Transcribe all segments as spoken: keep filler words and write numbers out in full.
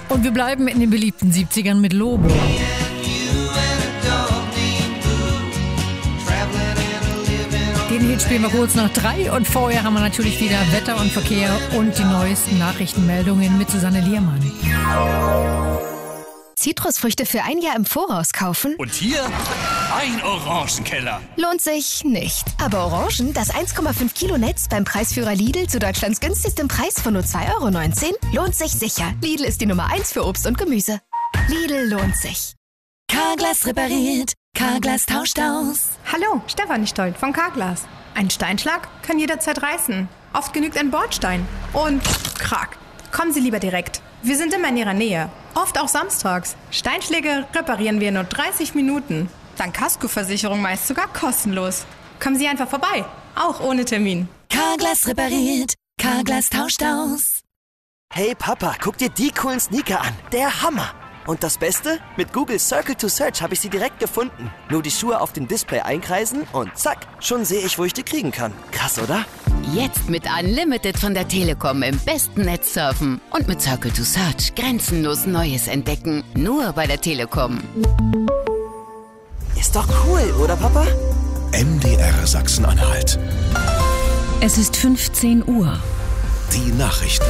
Und wir bleiben in den beliebten siebzigern mit Lobo. Den Hit spielen wir kurz nach drei und vorher haben wir natürlich wieder Wetter und Verkehr und die neuesten Nachrichtenmeldungen mit Susanne Liermann. Zitrusfrüchte für ein Jahr im Voraus kaufen? Und hier ein Orangenkeller. Lohnt sich nicht. Aber Orangen, das eins Komma fünf Kilo Netz beim Preisführer Lidl zu Deutschlands günstigstem Preis von nur zwei Euro neunzehn, lohnt sich sicher. Lidl ist die Nummer eins für Obst und Gemüse. Lidl lohnt sich. Carglass repariert, Carglass tauscht aus. Hallo, Stefanie Stoll von Carglass. Ein Steinschlag kann jederzeit reißen. Oft genügt ein Bordstein. Und krack. Kommen Sie lieber direkt. Wir sind immer in Ihrer Nähe. Oft auch samstags. Steinschläge reparieren wir in nur dreißig Minuten. Dank Kaskoversicherung meist sogar kostenlos. Kommen Sie einfach vorbei. Auch ohne Termin. Carglass repariert, Carglass tauscht aus. Hey Papa, guck dir die coolen Sneaker an. Der Hammer. Und das Beste? Mit Google Circle to Search habe ich sie direkt gefunden. Nur die Schuhe auf dem Display einkreisen und zack, schon sehe ich, wo ich die kriegen kann. Krass, oder? Jetzt mit Unlimited von der Telekom im besten Netz surfen. Und mit Circle to Search grenzenlos Neues entdecken. Nur bei der Telekom. Ist doch cool, oder Papa? M D R Sachsen-Anhalt. Es ist fünfzehn Uhr. Die Nachrichten.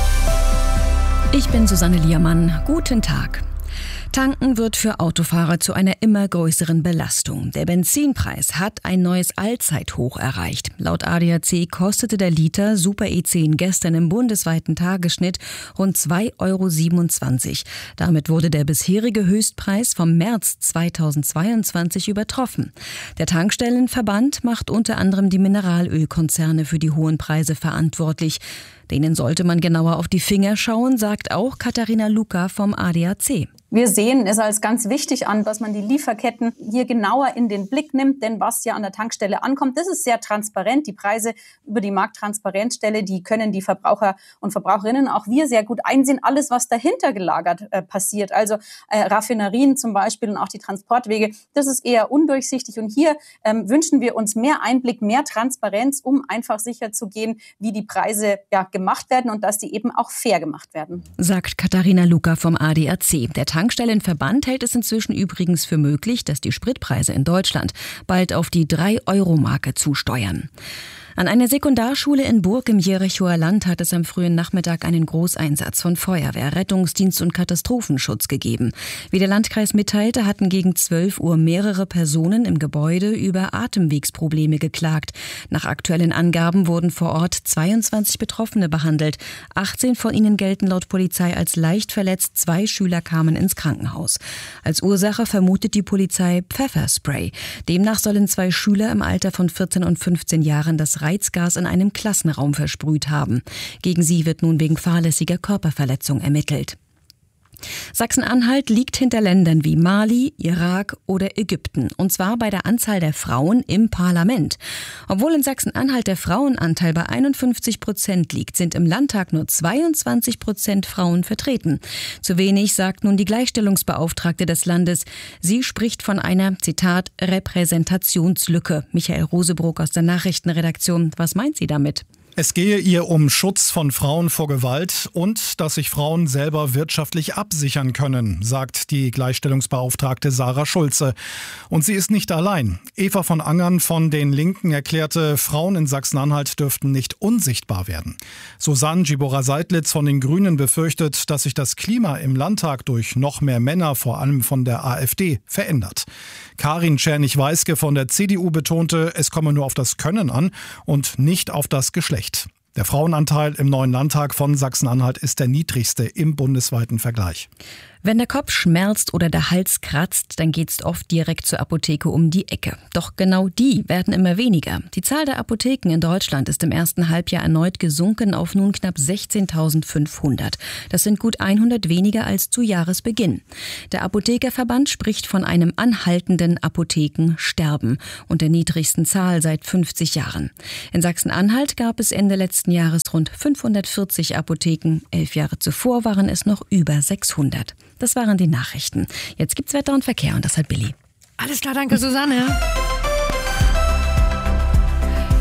Ich bin Susanne Liermann. Guten Tag. Tanken wird für Autofahrer zu einer immer größeren Belastung. Der Benzinpreis hat ein neues Allzeithoch erreicht. Laut A D A C kostete der Liter Super E zehn gestern im bundesweiten Tagesschnitt rund zwei Euro siebenundzwanzig. Damit wurde der bisherige Höchstpreis vom März zweitausendzweiundzwanzig übertroffen. Der Tankstellenverband macht unter anderem die Mineralölkonzerne für die hohen Preise verantwortlich. Denen sollte man genauer auf die Finger schauen, sagt auch Katharina Luca vom A D A C. Wir sehen es als ganz wichtig an, dass man die Lieferketten hier genauer in den Blick nimmt, denn was ja an der Tankstelle ankommt, das ist sehr transparent. Die Preise über die Markttransparenzstelle, die können die Verbraucher und Verbraucherinnen, auch wir, sehr gut einsehen. Alles, was dahinter gelagert äh, passiert, also äh, Raffinerien zum Beispiel und auch die Transportwege, das ist eher undurchsichtig. Und hier ähm, wünschen wir uns mehr Einblick, mehr Transparenz, um einfach sicherzugehen, wie die Preise ja gemacht werden und dass die eben auch fair gemacht werden. Sagt Katharina Luca vom A D A C. Der Tankstellenverband hält es inzwischen übrigens für möglich, dass die Spritpreise in Deutschland bald auf die drei Euro Marke zusteuern. An einer Sekundarschule in Burg im Jerichoer Land hat es am frühen Nachmittag einen Großeinsatz von Feuerwehr, Rettungsdienst und Katastrophenschutz gegeben. Wie der Landkreis mitteilte, hatten gegen zwölf Uhr mehrere Personen im Gebäude über Atemwegsprobleme geklagt. Nach aktuellen Angaben wurden vor Ort zweiundzwanzig Betroffene behandelt. achtzehn von ihnen gelten laut Polizei als leicht verletzt. Zwei Schüler kamen ins Krankenhaus. Als Ursache vermutet die Polizei Pfefferspray. Demnach sollen zwei Schüler im Alter von vierzehn und fünfzehn Jahren das Reizgas in einem Klassenraum versprüht haben. Gegen sie wird nun wegen fahrlässiger Körperverletzung ermittelt. Sachsen-Anhalt liegt hinter Ländern wie Mali, Irak oder Ägypten, und zwar bei der Anzahl der Frauen im Parlament. Obwohl in Sachsen-Anhalt der Frauenanteil bei einundfünfzig Prozent liegt, sind im Landtag nur zweiundzwanzig Prozent Frauen vertreten. Zu wenig, sagt nun die Gleichstellungsbeauftragte des Landes. Sie spricht von einer, Zitat, Repräsentationslücke. Michael Rosebrock aus der Nachrichtenredaktion. Was meint sie damit? Es gehe ihr um Schutz von Frauen vor Gewalt und dass sich Frauen selber wirtschaftlich absichern können, sagt die Gleichstellungsbeauftragte Sarah Schulze. Und sie ist nicht allein. Eva von Angern von den Linken erklärte, Frauen in Sachsen-Anhalt dürften nicht unsichtbar werden. Susanne Gibora-Seidlitz von den Grünen befürchtet, dass sich das Klima im Landtag durch noch mehr Männer, vor allem von der AfD, verändert. Karin Czernig-Weiske von der C D U betonte, es komme nur auf das Können an und nicht auf das Geschlecht. Der Frauenanteil im neuen Landtag von Sachsen-Anhalt ist der niedrigste im bundesweiten Vergleich. Wenn der Kopf schmerzt oder der Hals kratzt, dann geht's oft direkt zur Apotheke um die Ecke. Doch genau die werden immer weniger. Die Zahl der Apotheken in Deutschland ist im ersten Halbjahr erneut gesunken auf nun knapp sechzehntausendfünfhundert. Das sind gut hundert weniger als zu Jahresbeginn. Der Apothekerverband spricht von einem anhaltenden Apothekensterben und der niedrigsten Zahl seit fünfzig Jahren. In Sachsen-Anhalt gab es Ende letzten Jahres rund fünfhundertvierzig Apotheken. Elf Jahre zuvor waren es noch über sechshundert. Das waren die Nachrichten. Jetzt gibt's Wetter und Verkehr und das hat Billy. Alles klar, danke Susanne.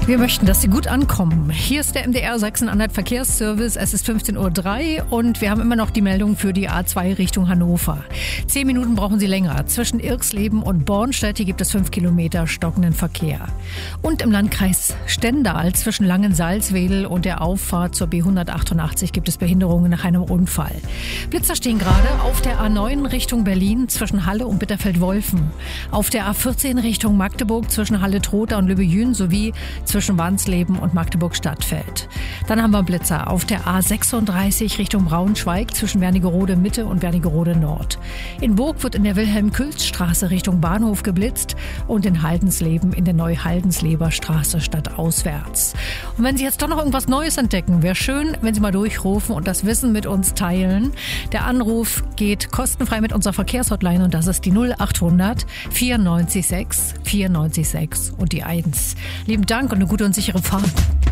Wir möchten, dass Sie gut ankommen. Hier ist der M D R Sachsen-Anhalt Verkehrsservice. Es ist fünfzehn Uhr drei und wir haben immer noch die Meldung für die A zwei Richtung Hannover. Zehn Minuten brauchen Sie länger. Zwischen Irxleben und Bornstedt hier gibt es fünf Kilometer stockenden Verkehr. Und im Landkreis Stendal zwischen Langensalzwedel und der Auffahrt zur B hundertachtundachtzig gibt es Behinderungen nach einem Unfall. Blitzer stehen gerade auf der A neun Richtung Berlin zwischen Halle und Bitterfeld-Wolfen. Auf der A vierzehn Richtung Magdeburg zwischen Halle-Trotha und Lübejün sowie zwischen Wansleben und Magdeburg-Stadtfeld. Dann haben wir Blitzer auf der A sechsunddreißig Richtung Braunschweig zwischen Wernigerode Mitte und Wernigerode Nord. In Burg wird in der Wilhelm-Külz-Straße Richtung Bahnhof geblitzt und in Haldensleben in der Neu-Haldensleber Straße stadtauswärts. Und wenn Sie jetzt doch noch irgendwas Neues entdecken, wäre schön, wenn Sie mal durchrufen und das Wissen mit uns teilen. Der Anruf geht kostenfrei mit unserer Verkehrshotline und das ist die null achthundert vierundneunzig sechs vierundneunzig sechs und die eins. Lieben Dank und eine gute und sichere Fahrt.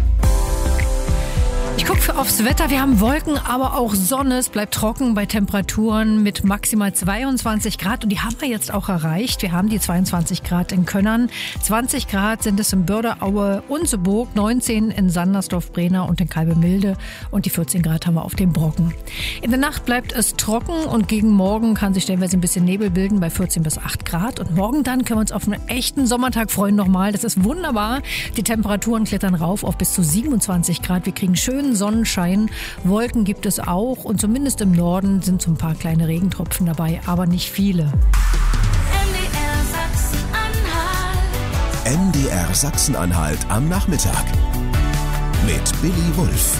Ich gucke aufs Wetter. Wir haben Wolken, aber auch Sonne. Es bleibt trocken bei Temperaturen mit maximal zweiundzwanzig Grad. Und die haben wir jetzt auch erreicht. Wir haben die zweiundzwanzig Grad in Könnern. zwanzig Grad sind es in Börderaue und Seeburg. neunzehn in Sandersdorf-Brena und in Kalbemilde. Und die vierzehn Grad haben wir auf dem Brocken. In der Nacht bleibt es trocken und gegen morgen kann sich stellenweise ein bisschen Nebel bilden bei vierzehn bis acht Grad. Und morgen dann können wir uns auf einen echten Sommertag freuen nochmal. Das ist wunderbar. Die Temperaturen klettern rauf auf bis zu siebenundzwanzig Grad. Wir kriegen schönen Sonnenschein. Wolken gibt es auch und zumindest im Norden sind so ein paar kleine Regentropfen dabei, aber nicht viele. M D R Sachsen-Anhalt am Nachmittag mit Billy Wulff.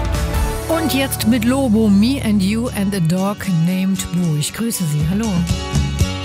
Und jetzt mit Lobo, Me and You and a Dog Named Boo. Ich grüße Sie. Hallo.